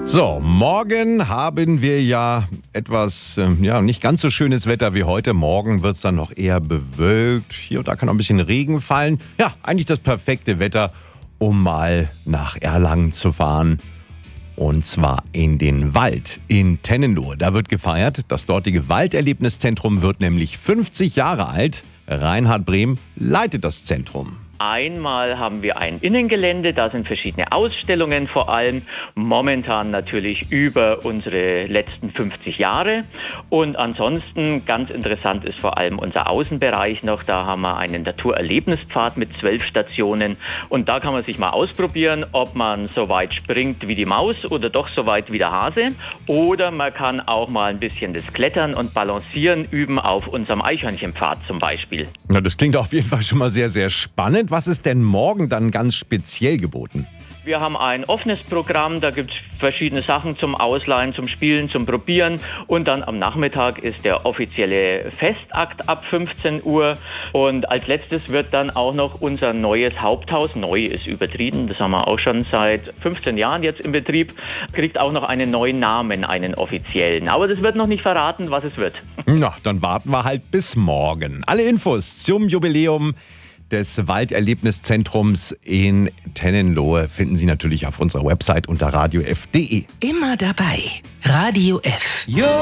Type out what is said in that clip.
So, morgen haben wir ja etwas, nicht ganz so schönes Wetter wie heute. Morgen wird es dann noch eher bewölkt. Hier und da kann noch ein bisschen Regen fallen. Ja, eigentlich das perfekte Wetter, um mal nach Erlangen zu fahren. Und zwar in den Wald in Tennenlohe. Da wird gefeiert. Das dortige Walderlebniszentrum wird nämlich 50 Jahre alt. Reinhard Brehm leitet das Zentrum. Einmal haben wir ein Innengelände, da sind verschiedene Ausstellungen vor allem, momentan natürlich über unsere letzten 50 Jahre. Und ansonsten ganz interessant ist vor allem unser Außenbereich noch, da haben wir einen Naturerlebnispfad mit 12 Stationen und da kann man sich mal ausprobieren, ob man so weit springt wie die Maus oder doch so weit wie der Hase. Oder man kann auch mal ein bisschen das Klettern und Balancieren üben auf unserem Eichhörnchenpfad zum Beispiel. Na, das klingt auf jeden Fall schon mal sehr, sehr spannend. Was ist denn morgen dann ganz speziell geboten? Wir haben ein offenes Programm, da gibt es verschiedene Sachen zum Ausleihen, zum Spielen, zum Probieren. Und dann am Nachmittag ist der offizielle Festakt ab 15 Uhr. Und als letztes wird dann auch noch unser neues Haupthaus, neu ist übertrieben, das haben wir auch schon seit 15 Jahren jetzt im Betrieb, kriegt auch noch einen neuen Namen, einen offiziellen. Aber das wird noch nicht verraten, was es wird. Na, dann warten wir halt bis morgen. Alle Infos zum Jubiläum des Walderlebniszentrums in Tennenlohe finden Sie natürlich auf unserer Website unter radiof.de. Immer dabei. Radio F.